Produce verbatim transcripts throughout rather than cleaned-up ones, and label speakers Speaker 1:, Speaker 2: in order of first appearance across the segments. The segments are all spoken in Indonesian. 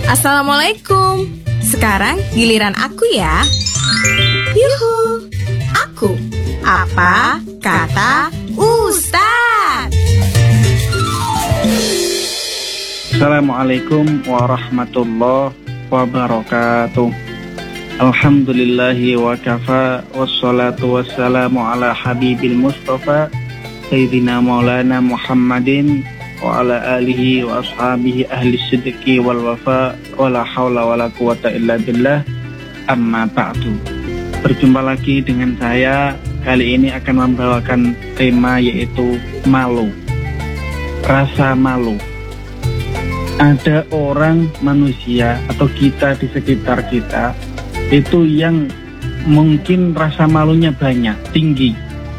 Speaker 1: Assalamualaikum. Sekarang giliran aku ya. Yuhu. Aku. Apa kata Ustaz?
Speaker 2: Assalamualaikum warahmatullahi wabarakatuh. Alhamdulillahi wa kafa, wassalatu wassalamu ala habibil mustafa Sayyidina maulana Muhammadin wa ala alihi wa ashabihi ahli sidqi wal wafa, wa la hawla wa la quwata illa billah, amma ba'du. Berjumpa lagi dengan saya. Kali ini akan membawakan tema yaitu malu. Rasa malu. Ada orang, manusia atau kita di sekitar kita itu yang mungkin rasa malunya banyak, tinggi.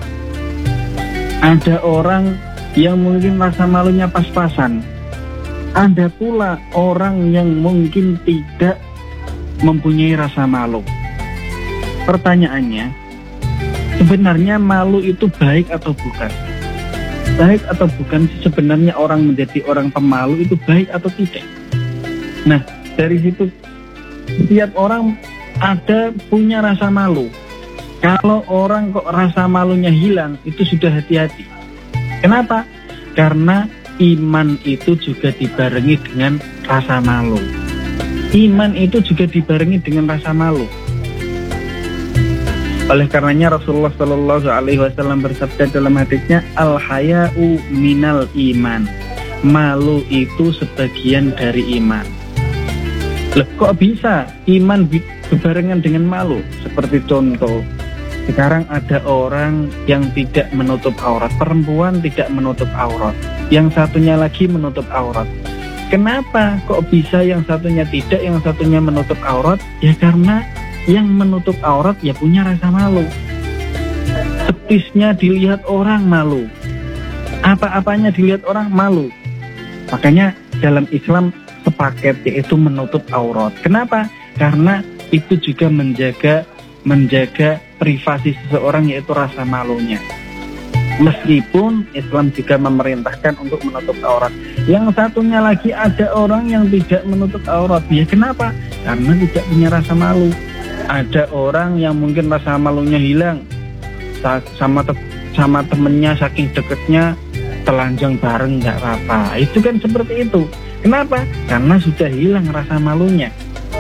Speaker 2: Ada orang yang mungkin rasa malunya pas-pasan. Ada pula orang yang mungkin tidak mempunyai rasa malu. Pertanyaannya, sebenarnya malu itu baik atau bukan? Baik atau bukan sih sebenarnya orang menjadi orang pemalu itu baik atau tidak? Nah, dari situ setiap orang ada punya rasa malu. Kalau orang kok rasa malunya hilang, itu sudah hati-hati. Kenapa? Karena iman itu juga dibarengi dengan rasa malu. Iman itu juga dibarengi dengan rasa malu. Oleh karenanya Rasulullah Shallallahu Alaihi Wasallam bersabda dalam hadisnya, al haya'u minal iman. Malu itu sebagian dari iman. Loh, kok bisa iman berbarengan dengan malu? Seperti contoh, sekarang ada orang yang tidak menutup aurat, perempuan tidak menutup aurat, yang satunya lagi menutup aurat. Kenapa kok bisa yang satunya tidak, yang satunya menutup aurat? Ya karena yang menutup aurat ya punya rasa malu. Sepisnya dilihat orang malu, apa-apanya dilihat orang malu. Makanya dalam Islam sepaket yaitu menutup aurat. Kenapa? Karena itu juga menjaga menjaga privasi seseorang yaitu rasa malunya. Meskipun Islam juga memerintahkan untuk menutup aurat. Yang satunya lagi ada orang yang tidak menutup aurat. Ya kenapa? Karena tidak punya rasa malu. Ada orang yang mungkin rasa malunya hilang, sama te sama temennya saking deketnya telanjang bareng nggak apa-apa. Itu kan seperti itu. Kenapa? Karena sudah hilang rasa malunya.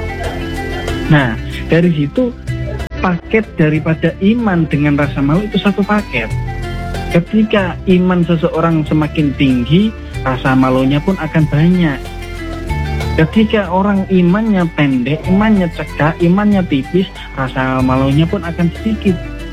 Speaker 2: Nah, dari situ paket daripada iman dengan rasa malu itu satu paket. Ketika iman seseorang semakin tinggi, rasa malunya pun akan banyak. Ketika orang imannya pendek, imannya cekak, imannya tipis, rasa malunya pun akan sedikit.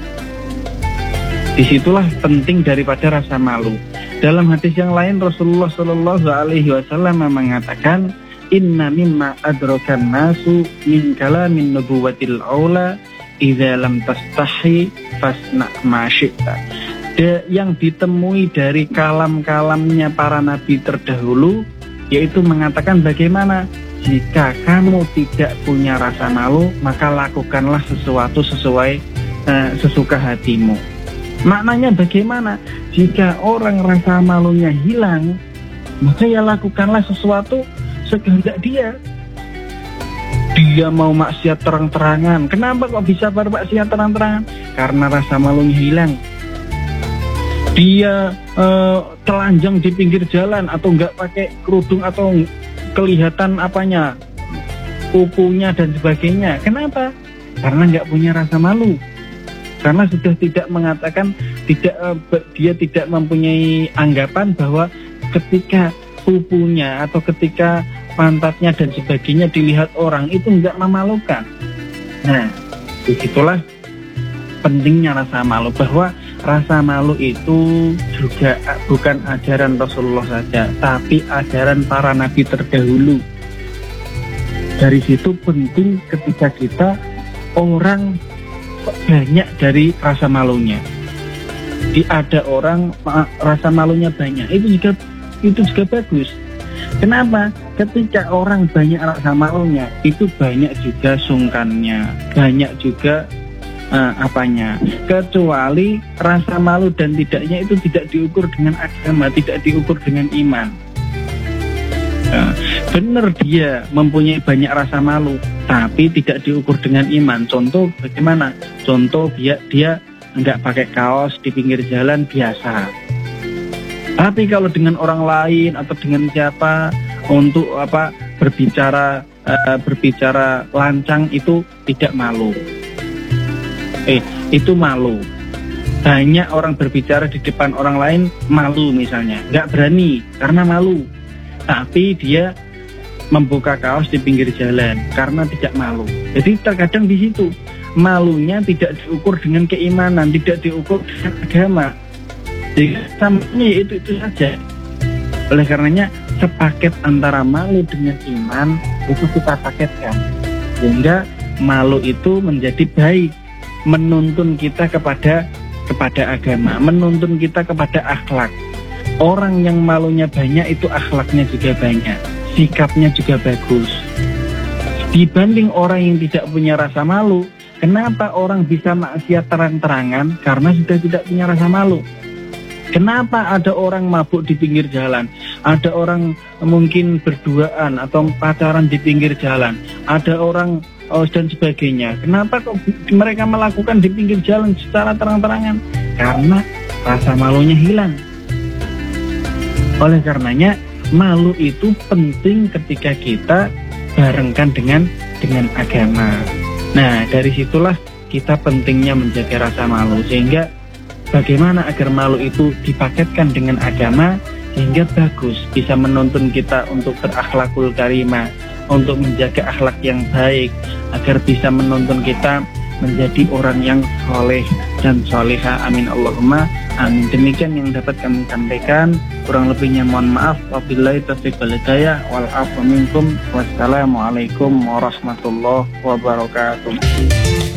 Speaker 2: Disitulah penting daripada rasa malu. Dalam hadis yang lain Rasulullah Shallallahu Alaihi Wasallam mengatakan, Inna mimma adrokan nasu min kalamin nubuwatil aula idza lam tastahi fasna ma syi'ta. Yang ditemui dari kalam-kalamnya para nabi terdahulu yaitu mengatakan bagaimana jika kamu tidak punya rasa malu maka lakukanlah sesuatu sesuai uh, sesuka hatimu. Maknanya bagaimana? Jika orang rasa malunya hilang maka ya lakukanlah sesuatu sekehendak dia. Dia mau maksiat terang-terangan. Kenapa kok bisa bermaksiat terang-terangan? Karena rasa malunya hilang. Dia uh, telanjang di pinggir jalan atau enggak pakai kerudung atau kelihatan apanya, kukunya dan sebagainya. Kenapa? Karena enggak punya rasa malu. Karena sudah tidak mengatakan, tidak uh, dia tidak mempunyai anggapan bahwa ketika pupunya atau ketika pantatnya dan sebagainya dilihat orang itu enggak memalukan. Nah, disitulah pentingnya rasa malu, bahwa rasa malu itu juga bukan ajaran Rasulullah saja, tapi ajaran para nabi terdahulu. Dari situ penting ketika kita orang banyak dari rasa malunya. Di ada orang rasa malunya banyak, itu juga itu juga bagus. Kenapa? Ketika orang banyak rasa malunya, itu banyak juga sungkannya, banyak juga uh, apanya. Kecuali rasa malu dan tidaknya itu tidak diukur dengan agama, tidak diukur dengan iman. Nah, benar dia mempunyai banyak rasa malu, tapi tidak diukur dengan iman. Contoh bagaimana? Contoh dia dia nggak pakai kaos di pinggir jalan biasa. Tapi kalau dengan orang lain atau dengan siapa untuk apa berbicara uh, berbicara lancang itu tidak malu. Eh, itu malu. Banyak orang berbicara di depan orang lain malu misalnya, nggak berani karena malu. Tapi dia membuka kaos di pinggir jalan karena tidak malu. Jadi terkadang di situ malunya tidak diukur dengan keimanan, tidak diukur dengan agama. Jadi samanya itu itu saja. Oleh karenanya sepaket antara malu dengan iman itu kita paketkan, sehingga malu itu menjadi baik, menuntun kita kepada kepada agama, menuntun kita kepada akhlak. Orang yang malunya banyak itu akhlaknya juga banyak, sikapnya juga bagus. Dibanding orang yang tidak punya rasa malu, kenapa orang bisa maksiat terang-terangan? Karena sudah tidak punya rasa malu. Kenapa ada orang mabuk di pinggir jalan? Ada orang mungkin berduaan atau pacaran di pinggir jalan. Ada orang oh, dan sebagainya. Kenapa kok mereka melakukan di pinggir jalan secara terang-terangan? Karena rasa malunya hilang. Oleh karenanya malu itu penting ketika kita barengkan dengan dengan agama. Nah, dari situlah kita pentingnya menjaga rasa malu, sehingga bagaimana agar malu itu dipaketkan dengan agama sehingga bagus, bisa menuntun kita untuk berakhlakul karimah, untuk menjaga akhlak yang baik, agar bisa menuntun kita menjadi orang yang soleh dan soleha. Amin Allahumma amin. Demikian yang dapat kami sampaikan, kurang lebihnya mohon maaf. Wabillahi taufiq wal hidayah, wal afu minkum. Wassalamualaikum warahmatullahi wabarakatuh.